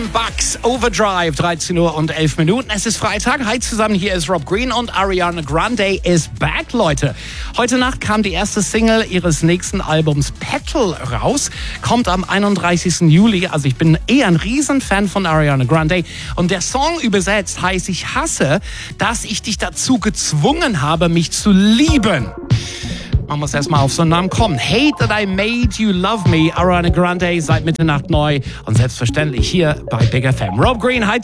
Bucks Overdrive, 13 Uhr und 11 Minuten. Es ist Freitag. Hi zusammen, hier ist Rob Green und Ariana Grande is back, Leute. Heute Nacht kam die erste Single ihres nächsten Albums Petal raus. Kommt am 31. Juli. Also ich bin ein Riesenfan von Ariana Grande. Und der Song übersetzt heißt, ich hasse, dass ich dich dazu gezwungen habe, mich zu lieben. Man muss erstmal auf so einen Namen kommen. Hate That I Made You Love Me, Ariana Grande, seit Mitternacht neu und selbstverständlich hier bei Big FM. Rob Green, hi.